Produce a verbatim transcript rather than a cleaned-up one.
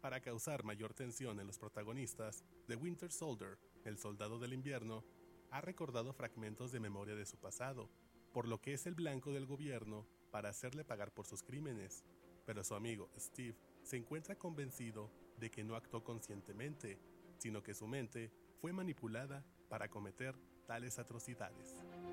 Para causar mayor tensión en los protagonistas, The Winter Soldier, el soldado del invierno, ha recordado fragmentos de memoria de su pasado, por lo que es el blanco del gobierno para hacerle pagar por sus crímenes. Pero su amigo, Steve, se encuentra convencido de que no actuó conscientemente, sino que su mente fue manipulada para cometer tales atrocidades.